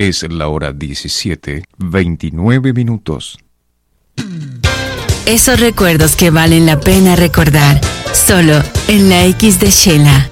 Es la hora 17:29. Esos recuerdos que valen la pena recordar, solo en la X de Shela.